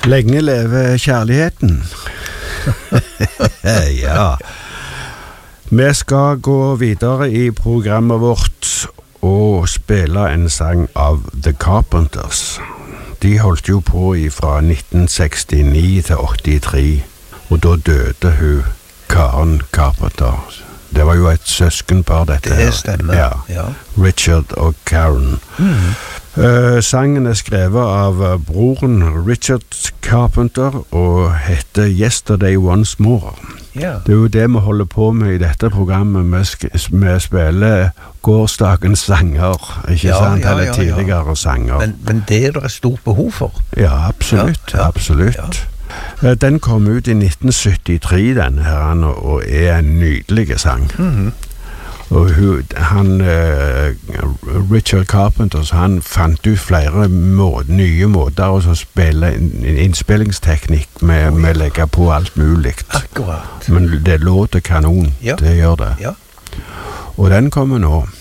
Lenge leve kjærligheten. Ja. Vi skal gå videre i programmet vårt og spille en sang av The Carpenters. De holdt jo på fra 1969 til 83, og da døde hun Karen Carpenter. Det var jo et søskenpar dette her. Det stemmer, ja. Richard og Karen. Sangen er skrevet av broren Richard Carpenter og heter Yesterday Once More. Ja. Det er jo det vi holder på med i dette programmet. Vi spiller gårsdagens sanger, ikke sant? Eller tidligere sanger. Men det er det stort behov for. Ja, absolutt. Absolutt. Ja. Den kom ut i 1973, den her, og er en nydelig sang. Og Richard Carpenter, han fant ut flere nye måter å spille en innspillingsteknikk med å legge på alt mulig. Akkurat. Men det låter kanon, det gjør det. Ja. Og den kommer nå.